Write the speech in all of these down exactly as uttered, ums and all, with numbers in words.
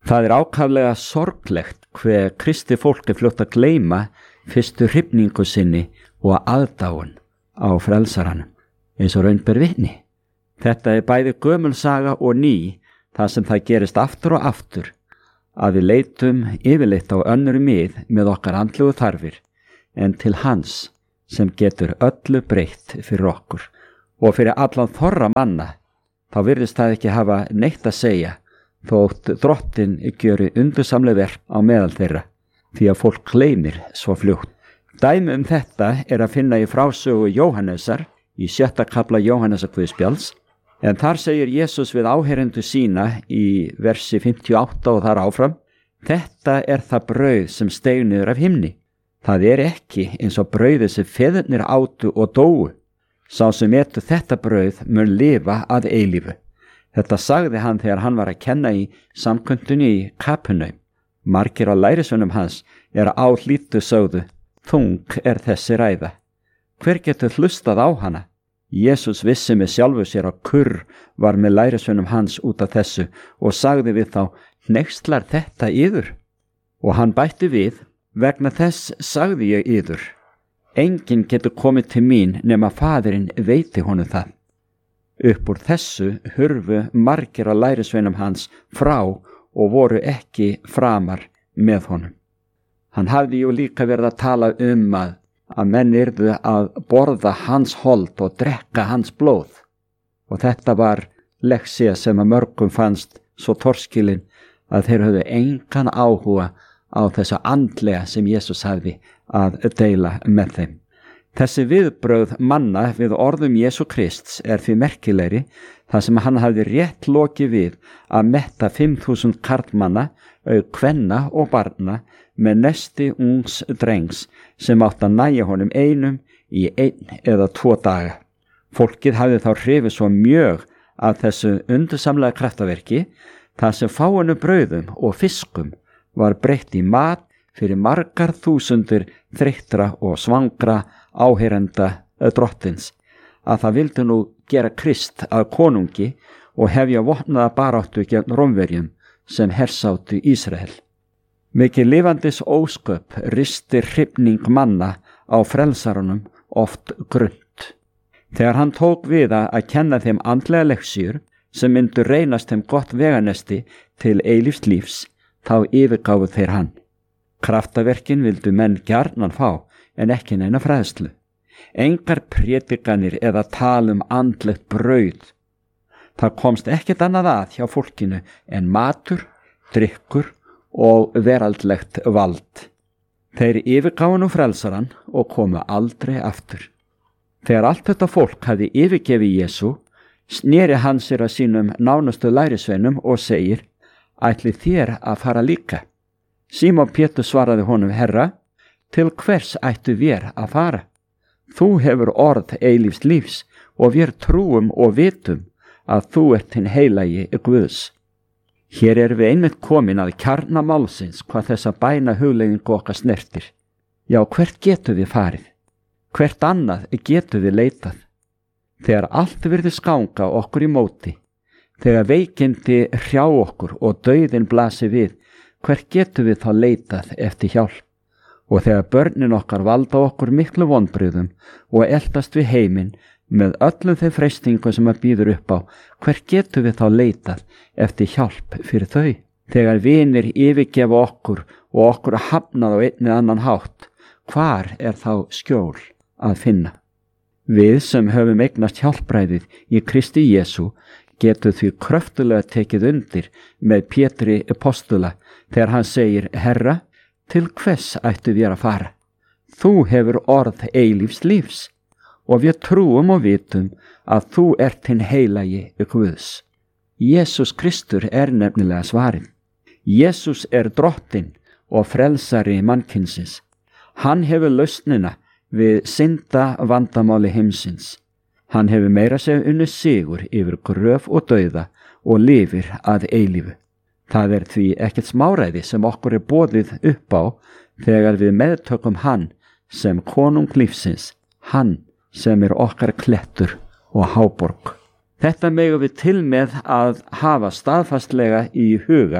Það er ákaflega sorglegt hve kristi fólk er fljótt að gleyma fyrstu hrifningu sinni og aðdáun á frelsaranum, eins og raun ber vitni. Þetta er bæði gömul saga og ný, það sem það gerist aftur og aftur, að við leitum yfirleitt á önnur mið með okkar andlegu þarfir, en til hans sem getur öllu breytt fyrir okkur. Og fyrir allan þorra manna, þá virðist það ekki hafa neitt að segja, þótt drottin gjöri undursamleg verk á meðal þeirra, því að fólk gleymir svo fljótt. Dæmi um þetta er að finna í frásögu Jóhannesar í sjötta kafla Jóhannesar Guðspjalls, en þar segir Jesús við áheyrendur sína í versi fimmtíu og átta og þar áfram: Þetta er það brauð sem steig niður af himni. Það er ekki eins og brauðið sem feðurnir átu og dóu. Sá sem etur þetta brauð mun lifa að eilífu. Þetta sagði hann þegar hann var að kenna í samkundunni í Kapernaum. Margir á lærisveinum hans er á hlýddu sögðu: Þung er þessi ræða. Hver getur hlustað á hana? Jesús vissi með sjálfu sér að kurr var með lærisveinum hans út af þessu og sagði við þá: Hneykslar þetta yður? Og hann bætti við: Vegna þess sagði ég yður, enginn getur komið til mín nema Faðirinn veiti honum það. Upp úr þessu hurfu margir á lærisveinum hans frá og voru ekki framar með honum. Hann hafði jú líka verið að tala um að, að menn yrðu að borða hans hold og drekka hans blóð. Og þetta var leksía sem að mörgum fannst svo torskilin að þeir höfðu engan áhuga á þessu andlega sem Jesús hafði að deila með þeim. Þessi viðbrögð manna við orðum Jesú Krists er því merkilegri þar sem hann hafði rétt lokið við að metta fimm þúsund karlmanna, auk kvenna og barna með nesti ungs drengs sem átt að næja honum einum í einn eða tvo daga. Fólkið hafði þá hrifið svo mjög af þessu undursamlega kraftaverki þar sem fáinu brauðum og fiskum var breytt í mat fyrir margar þúsundir þreyttra og svangra áheyrenda drottins, að það vildi nú gera Krist að konungi og hefja vopnaða baráttu gegn Rómverjum sem hersáttu Ísrael. Mikið lifandis ósköp ristir hrifning manna á frelsarunum oft grunnt. Þegar hann tók við að kenna þeim andlega leksjur sem myndu reynast þeim gott veganesti til eilífs lífs, þá yfirgáfu þeir hann. Kraftaverkin vildu menn gjarnan fá, en ekki neina fræðslu. Engar prédikanir eða tal um andlegt brauð. Það komst ekkert annað að hjá fólkinu en matur, drykkur og veraldlegt vald. Þeir yfirgáfu nú frelsaran og komu aldrei aftur. Þegar allt þetta fólk hafði yfirgefið Jesú, sneri hann sér að sínum nánustu lærisveinum og segir: Ætli þér að fara líka? Símon Pétur svaraði honum: Herra, til hvers ættu vér að fara? Þú hefur orð eilífs lífs og vér trúum og vitum að þú ert hinn heilagi Guðs. Hér erum við einmitt komin að kjarna málsins hvað þessa bæna hugleiðingu okkar snertir. Já, hvert getum við farið? Hvert annað getum við leitað? Þegar allt virðist ganga okkur í móti, þegar veikindi hrjá okkur og dauðinn blasi við, hvert getum við þá leitað eftir hjálp? Og þegar börnin okkar valda okkur miklu vonbrigðum og eldast við heiminn með öllum þeim freistingum sem að býður upp á, hvert getum við þá leitað eftir hjálp fyrir þau? Þegar vinir yfirgefa okkur og okkur að hafnað á einni annan hátt, hvar er þá skjól að finna? Við sem höfum eignast hjálpræðið í Kristi Jesú getum því kröftulega tekið undir með Pétri apostula þegar hann segir: Herra, til hvers ættu við að fara? Þú hefur orð eilífs lífs og við trúum og vitum að þú ert hinn heilagi Guðs. Jesús Kristur er nefnilega svarið. Jesús er drottinn og frelsari mannkynsins. Hann hefur lausnina við synda vandamáli heimsins. Hann hefur meira segja unnið sigur yfir gröf og dauða og lifir að eilífu. Það er því ekkert smáræði sem okkur er boðið upp á þegar við meðtökum hann sem konung lífsins, hann sem er okkar klettur og háborg. Þetta megum við til með að hafa staðfastlega í huga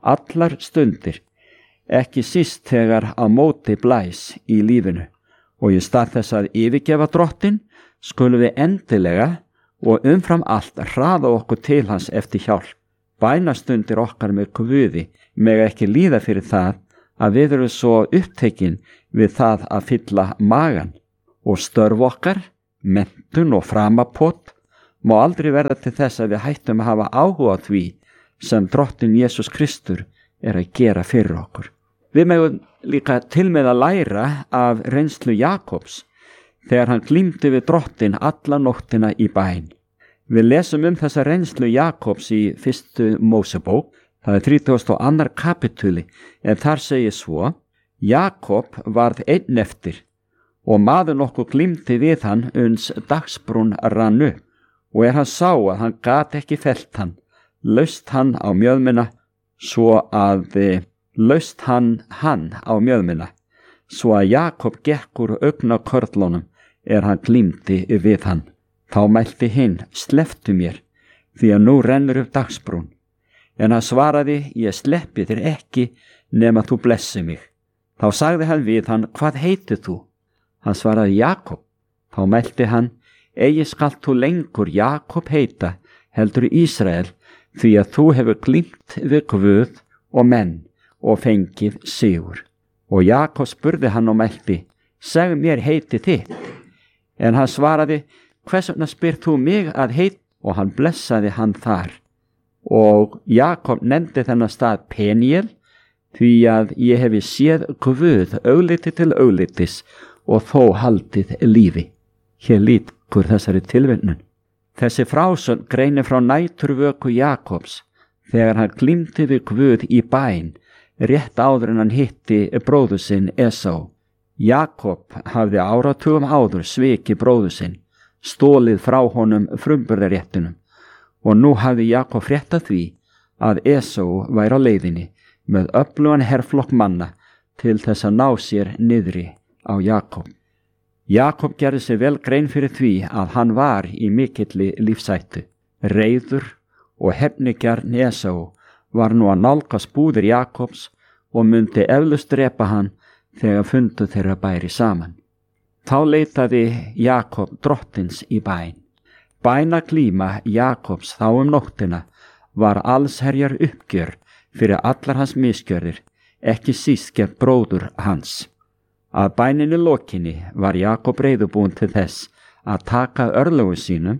allar stundir, ekki síst þegar á móti blæs í lífinu. Og í stað þess að yfirgefa Drottinn skulum við endilega og umfram allt hraða okkur til hans eftir hjálp. Bænastundir okkar með Guði mega ekki líða fyrir það að við erum svo upptekin við það að fylla magan, og störf okkar, menntun og framapot má aldrei verða til þess að við hættum að hafa áhuga á því sem Drottinn Jesús Kristur er að gera fyrir okkur. Við megum líka til með að læra af reynslu Jakobs þegar hann glímdi við Drottinn alla nóttina í bæn. Við lesum um þessa reynslu Jakobs í fyrstu Mósebók, það er þrítugasta og annar kapitúli, en þar segir svo: Jakob varð einn eftir, og maður nokkuð glímdi við hann uns dagsbrún rann upp, og er hann sá að hann gat ekki fellt hann, laust hann á mjöðmina, svo að laust hann hann á mjöðmina, svo að Jakob gekk úr augnakörlunum er hann glímdi við hann. Þá mælti hinn: slepptu mér, því að nú rennur upp dagsbrún. En hann svaraði: ég sleppi þér ekki nema þú blessi mig. Þá sagði hann við hann: hvað heitir þú? Hann svaraði: Jakob. Þá mælti hann: eigi skalt þú lengur Jakob heita, heldur Ísrael, því að þú hefur glímt við Guð og menn og fengið sigur. Og Jakob spurði hann og mælti: segð mér heiti þitt. En hann svaraði: hvers vegna spyr þú mig að heit? Og hann blessaði hann þar. Og Jakob nefndi þennan stað Peniel, því að ég hefi séð Guð augliti til auglitis og þó haldið lífi. Hér lýkur þessari tilvinnun. Þessi frásögn greinir frá næturvöku Jakobs þegar hann glímdi við Guð í bæn rétt áður en hann hitti bróður sinn Esau. Jakob hafði áratugum áður svikið bróður sinn, stólið frá honum frumburðaréttunum, og nú hafði Jakob fréttað því að Esau væri á leiðinni með öflugan herflokk manna til þess að ná sér niðri á Jakob. Jakob gerði sér vel grein fyrir því að hann var í mikilli lífshættu. Reiður og hefnigjarn Esau var nú að nálgast búðir Jakobs og myndi eflaust drepa hann þegar fundu þeirra bæri saman. Þá leitaði Jakob Drottins í bæn. Bænaglíma Jakobs þá um nóttina var allsherjar uppgjör fyrir allar hans misgjörðir, ekki síst gegn bróður hans. Að bæninni lokinni var Jakob reiðubúinn til þess að taka örlögum sínum,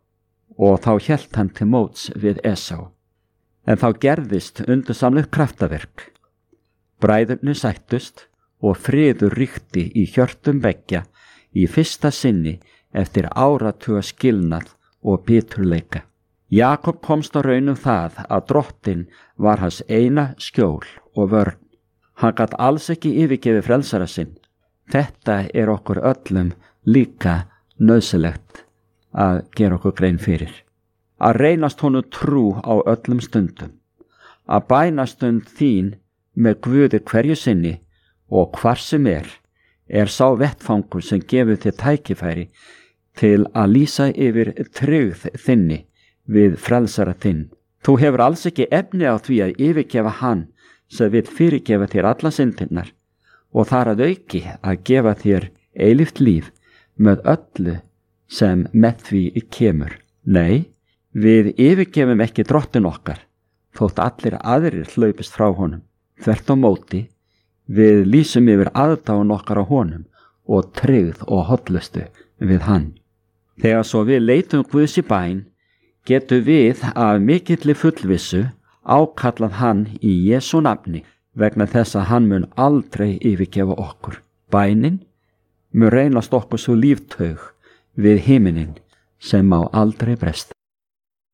og þá hélt hann til móts við Esau. En þá gerðist undursamlegt kraftaverk. Bræðurnir sættust og friður ríkti í hjörtum beggja í fyrsta sinni eftir áratuga skilnað og biturleika. Jakob komst á raun um það að Drottinn var hans eina skjól og vörn. Hann gat alls ekki yfirgefið frelsara sinn. Þetta er okkur öllum líka nauðsynlegt að gera okkur grein fyrir. Að reynast honum trú á öllum stundum. Að bænastund þín með Guði hverju sinni og hvar sem er, er sá vettfangur sem gefur þér tækifæri til að lýsa yfir tryggð þinni við frelsara þinn. Þú hefur alls ekki efni á því að yfirgefa hann sem vill fyrirgefa þér alla syndirnar og þar að auki að gefa þér eilíft líf með öllu sem með því kemur. Nei, við yfirgefum ekki Drottinn okkar, þótt allir aðrir hlaupist frá honum. Þvert á móti, við lýsum yfir aðdáun okkar á honum og tryggð og hollustu við hann. Þegar svo við leitum Guðs í bæn, getum við af mikilli fullvissu ákallað hann í Jesú nafni vegna þess að hann mun aldrei yfirgefa okkur. Bænin mun reynast okkur svo líftaug við himinninn sem má aldrei bresta.